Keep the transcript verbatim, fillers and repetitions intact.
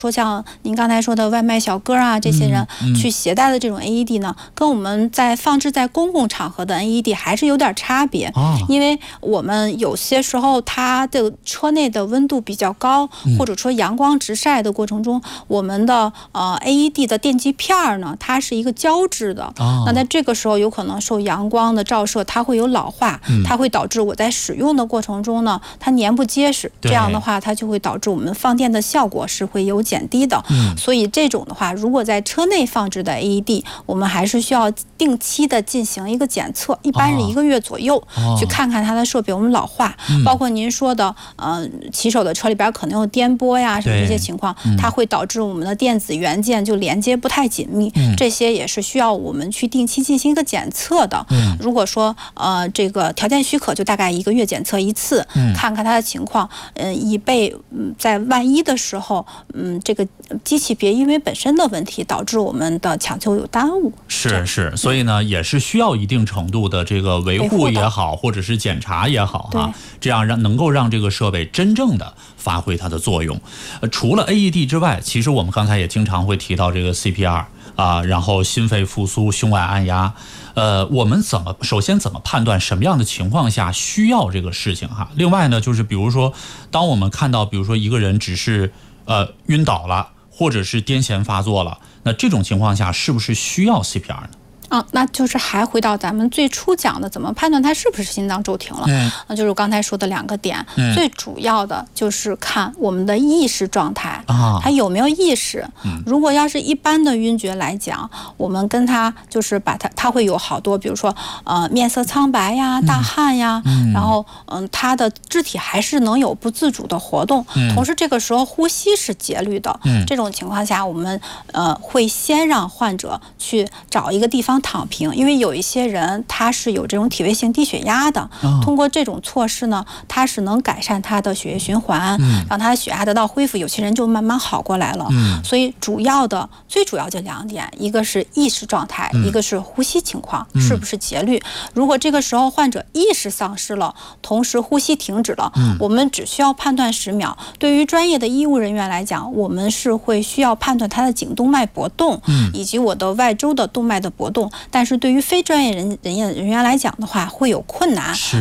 说像您刚才说的外卖小哥啊，这些人去携带的这种 A E D 呢，嗯嗯、跟我们在放置在公共场合的 A E D 还是有点差别。哦、因为我们有些时候它的车内的温度比较高，嗯、或者说阳光直晒的过程中，我们的呃 A E D 的电极片呢，它是一个胶质的。哦、那在这个时候有可能受阳光的照射，它会有老化，嗯、它会导致我在使用的过程中呢，它粘不结实。这样的话，它就会导致我们放电的效果是会有减低的。嗯、所以这种的话，如果在车内放置的 A E D， 我们还是需要定期的进行一个检测，一般是一个月左右，哦、去看看它的设备有没有老化。嗯、包括您说的，呃，骑手的车里边可能有颠簸呀，什么这些情况，嗯、它会导致我们的电子元件就连接不太紧密，嗯、这些也是需要我们去定期进行一个检测的。嗯、如果说呃这个条件许可，就大概一个月检测一次，嗯、看看它的情况，嗯、呃，以备嗯在万一的时候，嗯，这个机器别因为本身的问题导致我们的抢救有耽误。 是是，所以呢，也是需要一定程度的这个维护也好，或者是检查也好哈，这样让能够让这个设备真正的发挥它的作用。呃，除了 A E D 之外，其实我们刚才也经常会提到这个 C P R 啊，然后心肺复苏、胸外按压。呃，我们怎么首先怎么判断什么样的情况下需要这个事情哈？另外呢，就是比如说，当我们看到比如说一个人只是呃晕倒了，或者是癫痫发作了，那这种情况下是不是需要 C P R 呢？ 啊，那就是还回到咱们最初讲的，怎么判断它是不是心脏骤停了？嗯，那就是我刚才说的两个点，嗯、最主要的就是看我们的意识状态啊，他有没有意识。嗯、如果要是一般的晕厥来讲，我们跟他就是把他，他会有好多，比如说呃面色苍白呀、大汗呀，嗯、然后嗯、呃、他的肢体还是能有不自主的活动，嗯、同时这个时候呼吸是节律的。嗯、这种情况下，我们呃会先让患者去找一个地方躺平，因为有一些人他是有这种体位性低血压的，哦、通过这种措施呢，它是能改善他的血液循环，嗯、让他的血压得到恢复，有些人就慢慢好过来了。嗯、所以主要的最主要就两点，一个是意识状态，嗯、一个是呼吸情况，嗯、是不是节律。如果这个时候患者意识丧失了，同时呼吸停止了，嗯、我们只需要判断十秒。对于专业的医务人员来讲，我们是会需要判断他的颈动脉搏动，嗯、以及我的外周的动脉的搏动。但是对于非专业人人员人员来讲的话，会有困难。